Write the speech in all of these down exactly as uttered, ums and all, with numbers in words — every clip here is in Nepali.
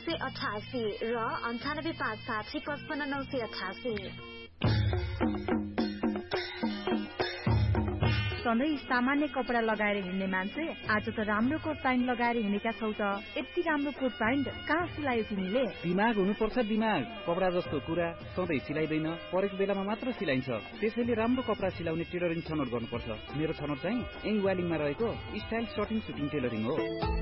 सय अठासी र अन्ठानब्बे पाँच साठी पचपन्न नौ सय अठासी। सधैँ सामान्य कपडा लगाएर हिँड्ने मान्छे आज त राम्रो कोट प्यान्ट लगाएर हिँडेका छौ त। यति राम्रो कोट प्यान्ट कहाँ सिलायो तिमीले? दिमाग हुनुपर्छ दिमाग। कपडा जस्तो कुरा सधैँ सिलाइदैन, परेको बेलामा मात्र सिलाइन्छ। त्यसैले राम्रो कपडा सिलाउने टेलरिङ छनौट गर्नुपर्छ। मेरो छनौट चाहिँ यही वालिङमा रहेको स्टाइल सर्टिङ सुटिङ टेलरिङ हो।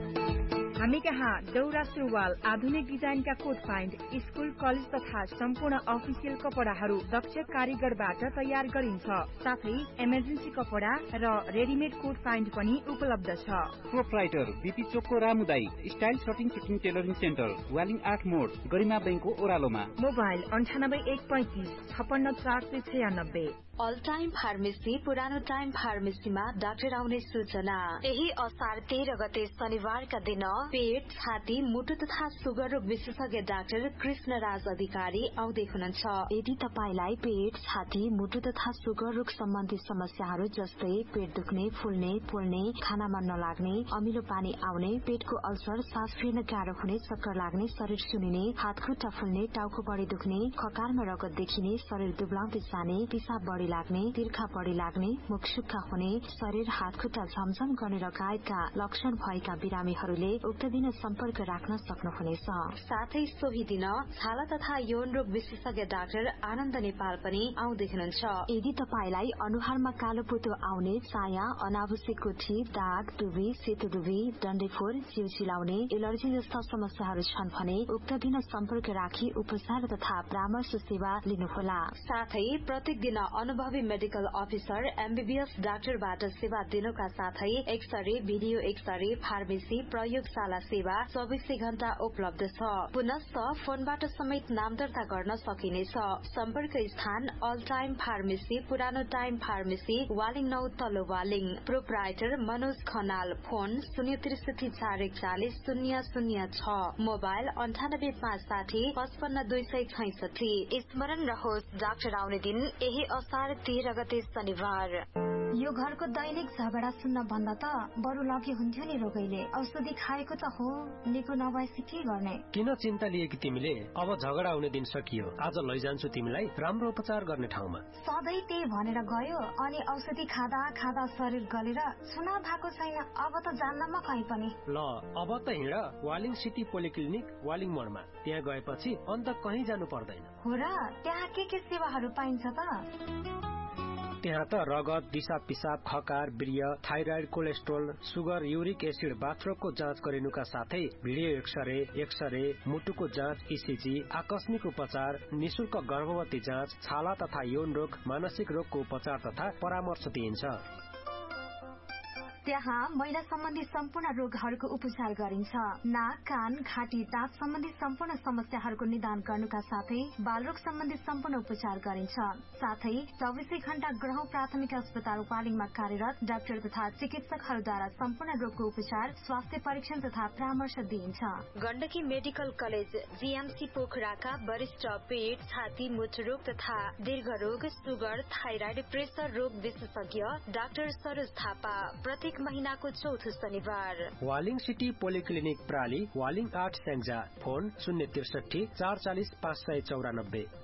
हामी कहाँ दौरा सुरुवाल, आधुनिक डिजाइनका कोट प्यान्ट, स्कुल कलेज तथा सम्पूर्ण अफिसियल कपडाहरू दक्ष कारीगरबाट तयार गरिन्छ। साथै इमर्जेन्सी कपडा र रेडिमेड कोट प्यान्ट पनि उपलब्ध छ। प्रोप्राइटर बीपी चोकको रामुदाई style shirting shooting tailoring centre, Waling आठ मोड, गरिमा बैंकको ओह्रालोमा। मोबाइल अन्ठानब्बे एक पैंतिस छप्पन्न चार सय छयानब्बे। अल टाइम फार्मेसी, पुरानो टाइम फार्मेसीमा डाक्टर आउने सूचना। यही असार तेह्र गते शनिबारका दिन पेट, छाती, मुटु तथा सुगर रोग विशेषज्ञ डाक्टर कृष्णराज अधिकारी आउँदै हुनुहुन्छ। यदि तपाईलाई पेट, छाती, मुटु तथा सुगर रोग सम्बन्धी समस्याहरू जस्तै पेट दुख्ने, फुल्ने, पोल्ने, खाना मन नलाग्ने, अमिलो पानी आउने, पेटको अल्सर, सास फेर्न गाह्रो हुने, चक्कर लाग्ने, शरीर सुनिने, हात खुट्टा फुल्ने, टाउको बढी दुख्ने, खकारमा रगत देखिने, शरीर दुब्लाउँदै जाने, पिसाब बढी लाग्ने, तिर्खा बढी लाग्ने, मुख सुक्खा हुने, शरीर हात खुट्टा झमझम गर्ने लगायतका लक्षण भएका बिरामीहरूले उक्त दिन सम्पर्क राख्न सक्नुहुनेछ। साथै सोही दिन छाला तथा यौन रोग विशेषज्ञ डाक्टर आनन्द नेपाल पनि आउँदै हुनुहुन्छ। यदि तपाईलाई अनुहारमा कालो पोतो आउने, चाया, अनावश्यक गुठी, दाग, डुबी, सेतो डुबी, डन्डेफोर, जिउ चिलाउने, एलर्जी जस्ता समस्याहरू छन् भने उक्त दिन सम्पर्क राखी उपचार तथा परामर्श सेवा लिनुहोला। साथै प्रत्येक दिन अनुभवी मेडिकल अफिसर एमबीबीएस डाक्टरबाट सेवा दिनुका साथै एक्सरे, भिडियो एक्सरे, फार्मेसी, प्रयोगशाला सेवा चौबिसै घण्टा उपलब्ध छ। पुनश्च फोनबाट समेत नाम दर्ता गर्न सकिनेछ। सम्पर्क स्थान अल टाइम फार्मेसी, पुरानो टाइम फार्मेसी, वालिङ नौ तल्लो वालिङ। प्रोप्राइटर मनोज खनाल। फोन शून्य त्रिसठी चार एकचालिस शून्य शून्य छ। मोबाइल अन्ठानब्बे पाँच साठी पचपन्न दुई सय छैसठी। स्मरण रहोस्, डाक्टर आउने दिन यही असार तेह्र गते शनिबार। यो घरको दैनिक झगडा सुन्न भन्दा त बरु लगे हुन्थ्यो नि रोगैले। औषधि खाएको त हो, निको नभएपछि के गर्ने? किन चिन्ता लिएकी तिमीले? अब झगडा आउने दिन सकियो। आज लैजान्छु तिमीलाई राम्रो उपचार गर्ने ठाउँमा। सधैँ त्यही भनेर गयो अनि औषधि खाँदा खाँदा शरीर गलेर सुना भएको छैन। अब त जान्नमा कहीँ पनि। ल अब त हिँड वालिङ सिटी पोलिक्लिनिक, वालिङ मोडमा। त्यहाँ गएपछि अन्त कहीँ जानु पर्दैन। हो र? त्यहाँ के के सेवाहरू पाइन्छ त? त्यहाँ त रगत, दिशा पिसाब, खकार, वीर्य, thyroid, cholesterol, sugar, uric acid, बाथरोगको जाँच गरिनुका साथै भिडियो एक्सरे, एक्सरे, मुटुको जाँच, ईसीजी, आकस्मिक उपचार, निशुल्क गर्भवती जाँच, छाला तथा यौन रोग, मानसिक रोगको उपचार तथा परामर्श दिइन्छ। त्यहाँ महिला सम्बन्धी सम्पूर्ण रोगहरूको उपचार गरिन्छ। नाक, कान, घाँटी, दाँत सम्बन्धी सम्पूर्ण समस्याहरूको निदान गर्नुका साथै बालरोग सम्बन्धी सम्पूर्ण उपचार गरिन्छ। साथै चौबिसै घण्टा ग्रहौं प्राथमिक अस्पताल वालिङमा कार्यरत डाक्टर तथा चिकित्सकहरूद्वारा सम्पूर्ण रोगको उपचार, स्वास्थ्य परीक्षण तथा परामर्श दिइन्छ। गण्डकी मेडिकल कलेज जीएमसी पोखराका वरिष्ठ पेट, छाती, मुटु रोग तथा दीर्घ रोग, सुगर, थाइराइड, प्रेसर रोग विशेषज्ञ डाक्टर सरोज थापा प्रत्येक महीनाको चौथो शनिबार। वालिङ सिटी पोलिक्लिनिक प्राली, वालिङ आठ स्याङ्जा। फोन शून्य त्रिसठी चार चालिस पाँच सय चौरानब्बे।